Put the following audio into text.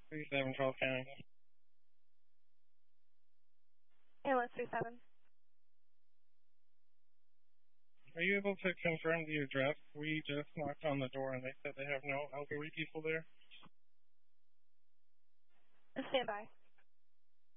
37 12 County. Ambulance 37. Are you able to confirm the address? We just knocked on the door and they said they have no elderly people there. Stand by.